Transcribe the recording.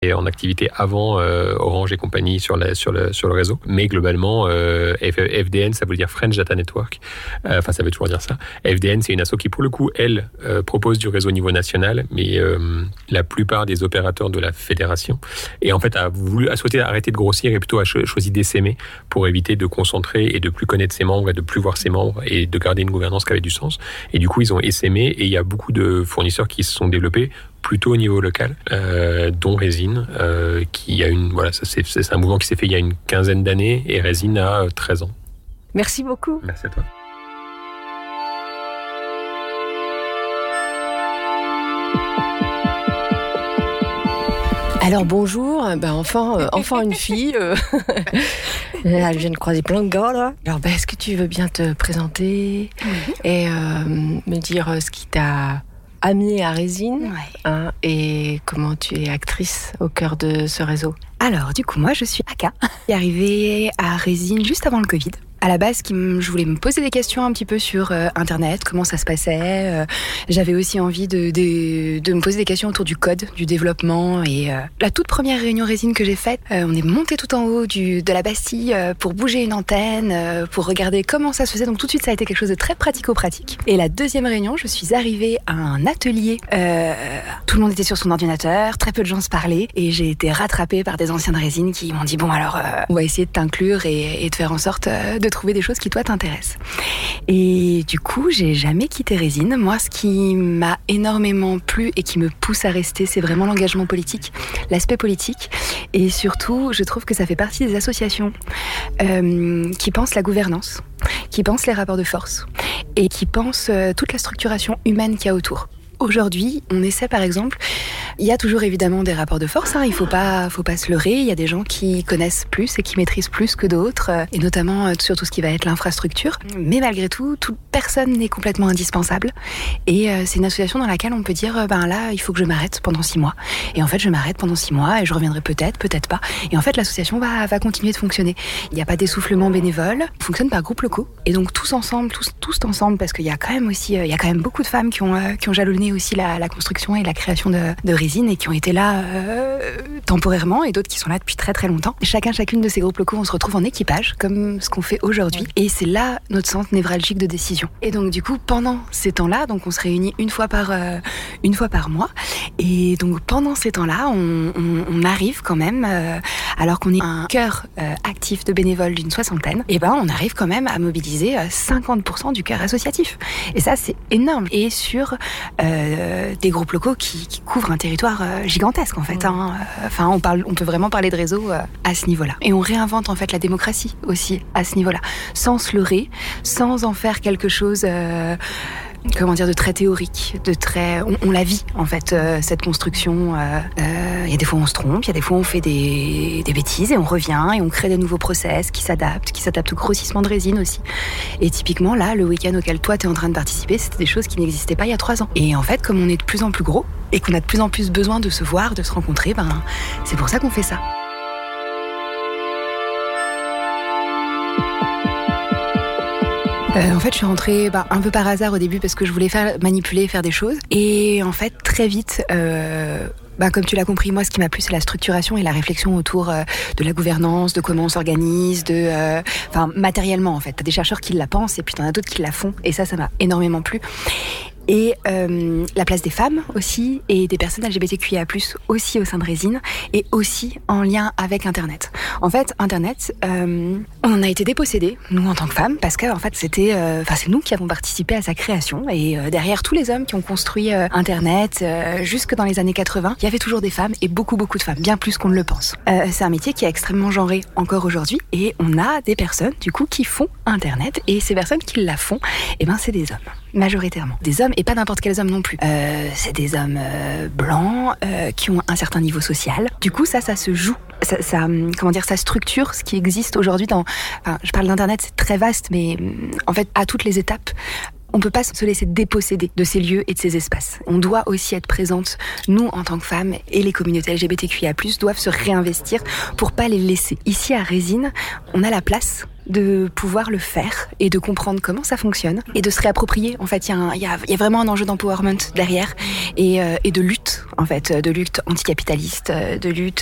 et en activité avant Orange et compagnie sur le réseau. Mais globalement, FDN, ça veut dire French Data Network. Enfin, ça veut toujours dire ça. FDN, c'est une asso qui, pour le coup, elle, propose du réseau au niveau national, mais la plupart des opérateurs de la fédération. Et en fait, a souhaité arrêter de grossir et plutôt a choisi d'essaimer pour éviter de concentrer et de plus connaître ses membres et de plus voir ses membres et de garder une gouvernance qui avait du sens. Et du coup, ils ont essaimé et il y a beaucoup de fournisseurs qui se sont développés plutôt au niveau local, dont Résine, qui a c'est un mouvement qui s'est fait il y a une quinzaine d'années et Résine a 13 ans. Merci beaucoup. Merci à toi. Alors bonjour, enfin une fille. Elle vient de croiser plein de gars là. Alors est-ce que tu veux bien te présenter et me dire ce qui t'a amenée à Résine, et comment tu es actrice au cœur de ce réseau. Alors, du coup, moi, je suis Aka, qui est arrivée à Résine juste avant le Covid. À la base, je voulais me poser des questions un petit peu sur Internet, comment ça se passait. J'avais aussi envie de me poser des questions autour du code, du développement. Et la toute première réunion Résine que j'ai faite, on est monté tout en haut de la Bastille pour bouger une antenne, pour regarder comment ça se faisait. Donc tout de suite, ça a été quelque chose de très pratico-pratique. Et la deuxième réunion, je suis arrivée à un atelier. Tout le monde était sur son ordinateur, très peu de gens se parlaient. Et j'ai été rattrapée par des anciens de Résine qui m'ont dit « Bon, alors, on va essayer de t'inclure et de faire en sorte de trouver des choses qui, toi, t'intéressent. » Et du coup, j'ai jamais quitté Résine. Moi, ce qui m'a énormément plu et qui me pousse à rester, c'est vraiment l'engagement politique, l'aspect politique. Et surtout, je trouve que ça fait partie des associations qui pensent la gouvernance, qui pensent les rapports de force et qui pensent toute la structuration humaine qu'il y a autour. Aujourd'hui, on essaie par exemple, il y a toujours évidemment des rapports de force, il faut pas se leurrer, il y a des gens qui connaissent plus et qui maîtrisent plus que d'autres, et notamment sur tout ce qui va être l'infrastructure. Mais malgré tout, toute personne n'est complètement indispensable, et c'est une association dans laquelle on peut dire, là, il faut que je m'arrête pendant 6 mois. Et en fait, je m'arrête pendant 6 mois et je reviendrai peut-être pas. Et en fait, l'association va continuer de fonctionner. Il n'y a pas d'essoufflement bénévole, on fonctionne par groupes locaux. Et donc tous ensemble, parce qu'il y a quand même beaucoup de femmes qui ont jalonné aussi la construction et la création de Résine et qui ont été là temporairement et d'autres qui sont là depuis très très longtemps. Chacune de ces groupes locaux, on se retrouve en équipage comme ce qu'on fait aujourd'hui et c'est là notre centre névralgique de décision. Et donc du coup, pendant ces temps-là, donc on se réunit une fois par mois et donc pendant ces temps-là, on arrive quand même, alors qu'on est un cœur actif de bénévoles d'une 60aine, et on arrive quand même à mobiliser 50% du cœur associatif. Et ça, c'est énorme. Et sur des groupes locaux qui couvrent un territoire gigantesque en fait. On peut vraiment parler de réseau à ce niveau-là. Et on réinvente en fait la démocratie aussi à ce niveau-là, sans se leurrer, sans en faire quelque chose de très théorique, on la vit en fait cette construction. Il y a des fois on se trompe, il y a des fois on fait des bêtises et on revient et on crée des nouveaux process qui s'adaptent au grossissement de Résine aussi. Et typiquement là, le week-end auquel toi t'es en train de participer, c'était des choses qui n'existaient pas il y a 3 ans. Et en fait, comme on est de plus en plus gros et qu'on a de plus en plus besoin de se voir, de se rencontrer, c'est pour ça qu'on fait ça. En fait, je suis rentrée un peu par hasard au début parce que je voulais manipuler, faire des choses. Et en fait, très vite, comme tu l'as compris, moi, ce qui m'a plu, c'est la structuration et la réflexion autour de la gouvernance, de comment on s'organise, matériellement, en fait. T'as des chercheurs qui la pensent et puis t'en as d'autres qui la font. Et ça m'a énormément plu. Et la place des femmes aussi, et des personnes LGBTQIA+, aussi au sein de Résine, et aussi en lien avec Internet. En fait, Internet, on en a été dépossédés, nous en tant que femmes, parce que en fait, c'est nous qui avons participé à sa création, et derrière tous les hommes qui ont construit Internet, jusque dans les années 80, il y avait toujours des femmes, et beaucoup de femmes, bien plus qu'on ne le pense. C'est un métier qui est extrêmement genré encore aujourd'hui, et on a des personnes, du coup, qui font Internet, et ces personnes qui la font, c'est des hommes, majoritairement. Des hommes, et pas n'importe quels hommes non plus. C'est des hommes blancs qui ont un certain niveau social. Du coup, ça se joue. Ça structure ce qui existe aujourd'hui je parle d'Internet, c'est très vaste, mais en fait, à toutes les étapes, On ne peut pas se laisser déposséder de ces lieux et de ces espaces. On doit aussi être présente, nous en tant que femmes, et les communautés LGBTQIA+, doivent se réinvestir pour pas les laisser. Ici à Résine, on a la place de pouvoir le faire et de comprendre comment ça fonctionne et de se réapproprier. En fait, il y a vraiment un enjeu d'empowerment derrière et de lutte, en fait, de lutte anticapitaliste, de lutte